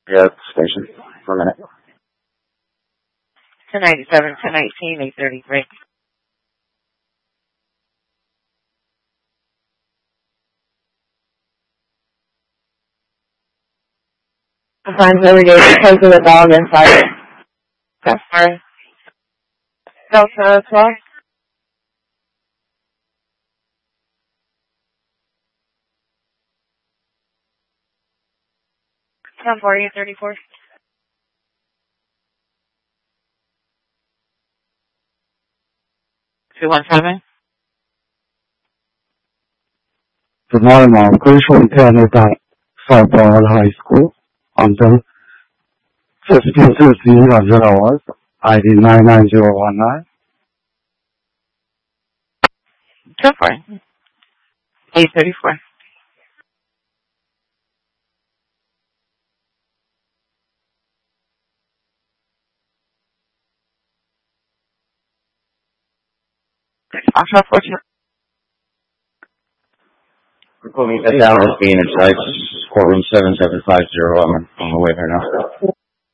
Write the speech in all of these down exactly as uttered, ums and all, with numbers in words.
Yeah, station for a minute. ten ninety-seven, ten nineteen, eight thirty-three. Sometimes every day because of the dog inside. Customer. Delta twelve. ten forty, thirty-four. two one seven. Good morning, ma'am. Could you show me ten at South Powell High School until fifteen fifteen hundred hours, I D nine nine zero one nine. ten forty. eight thirty-four. Oshawa fourteen. Put me that down as being inside courtroom seven seven five zero. I'm on the way there now.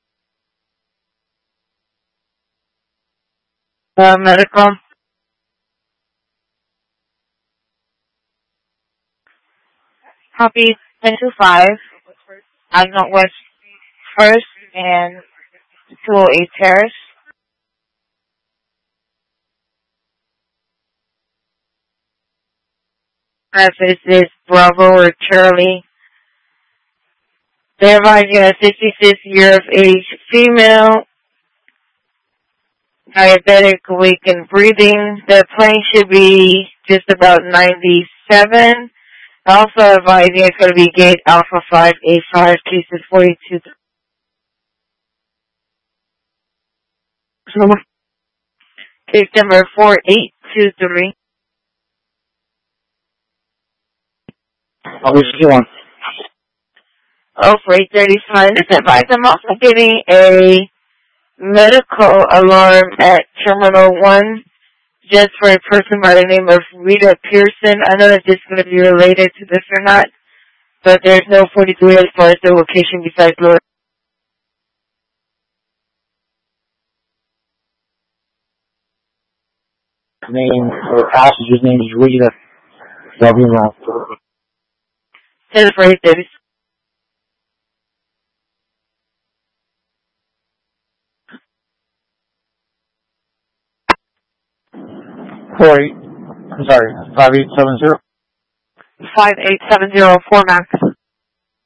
Uh, medical. Copy ten two five. Agno West First and two oh eight Terrace. Preface is Bravo or Charlie. They're advising a sixty-six year of age female, diabetic, weak in breathing. The plane should be just about ninety-seven. Also advising it's going to be gate Alpha five eight five, cases forty-two. Case number four eight two three. I'll be you on. Oh, for eight thirty-five. This advice, I'm also getting a medical alarm at Terminal one just for a person by the name of Rita Pearson. I know that this is going to be related to this or not, but there's no forty-three as far as the location besides Lord. Name, or passenger's name is Rita W. Long. Ten for eight thirty. Four eight. I'm sorry. Five eight seven zero. Five eight seven zero four Max.